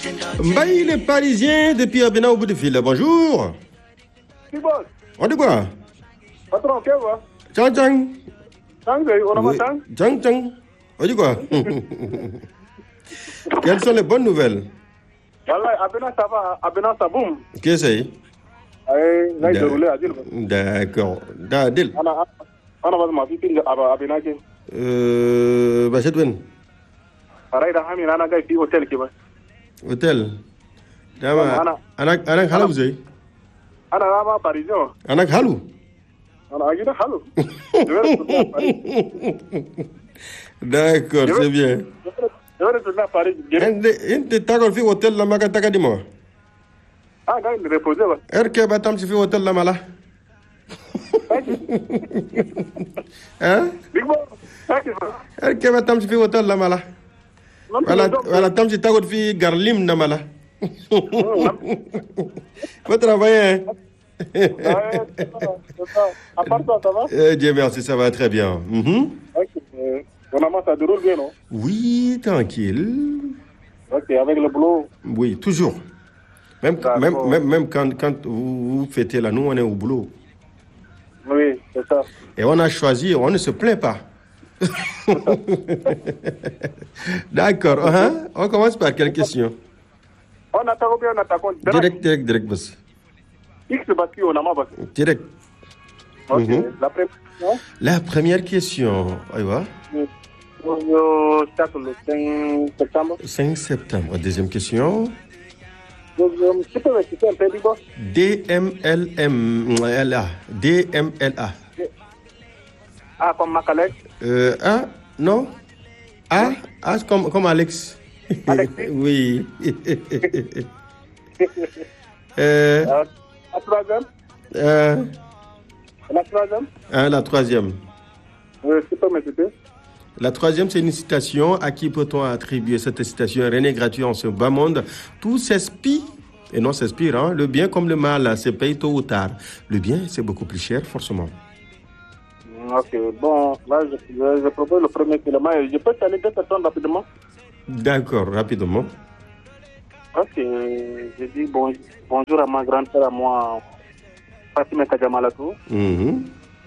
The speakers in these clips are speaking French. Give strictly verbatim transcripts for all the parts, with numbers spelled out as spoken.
Mbaye, les Parisiens de Pierre Bénin au bout de fil. Bonjour. Qui bosse? On dit quoi? Patron, qu'est-ce que Tchang tchang. Tchang, on a pas tchang? Tchang tchang. On dit quoi? Quelles sont les bonnes nouvelles? Voilà, Abena ça va, Abena ça boum. Qu'est-ce que c'est? Eh, là, il déroulé à dire. D'accord. D'Adil. On a, on a pas ma fille, Abena qui. Euh, bah c'est tout. Pareil, là, on a un gars qui hôtel qui va. Hôtel. Dama. Anak anak halu vous On a un parisien. Anak halu. On a un gars halu. D'accord, c'est bien. Je vais retourner à Paris. Inte takol fi hôtel la maka takadimo. Ah, gars, il reposait. Erke batam si fi hôtel la mala. Hein? Big Boss, Erke batam si fi hôtel la mala. Wala wala tam si takol fi garlim na mala. Faut travailler. À part ça, ça va? Eh, Dieu merci, ça va très bien. Mm-hmm. Vraiment, ça déroule bien, non? Oui, tranquille. Ok, avec le boulot? Oui, toujours. Même, même, même, même quand, quand vous, vous fêtez là, nous, on est au boulot. Oui, c'est ça. Et on a choisi, on ne se plaint pas. D'accord. Uh-huh. On commence par quelle question? On attaque bien, on attaque. Direct, direct, direct, boss. X bâti, on a ma bâti. Direct. Ok, Mm-hmm. la première question. La première question. Aïwa. Le cinq septembre. cinq septembre. Deuxième question. Tu peux me citer un peu, Bibo? D M L M L A. D M L A. Ah, comme Macalec? Euh, A, non? A, A comme, comme Alex. Alexis? Oui. euh, La troisième? euh, La troisième? hein, la troisième. Oui, tu peux me citer? La troisième, c'est une citation. À qui peut-on attribuer cette citation? Rien n'est gratuit en ce bas monde. Tout s'inspire, et non s'inspire, hein? Le bien comme le mal, se paye tôt ou tard. Le bien, c'est beaucoup plus cher, forcément. Ok, bon, là, je, je, je propose le premier élément. Je peux t'aller deux personnes rapidement? D'accord, rapidement. Ok, je dis bon, bonjour à ma grande-sœur, à moi, Fatima Kadjamalatou. Mm-hmm.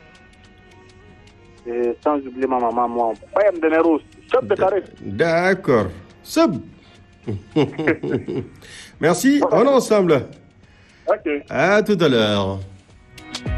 Et sans oublier ma maman, moi, Payam de Neros, chef de carré. D'accord. Sub. Merci, on est ensemble. Ok. À tout à l'heure.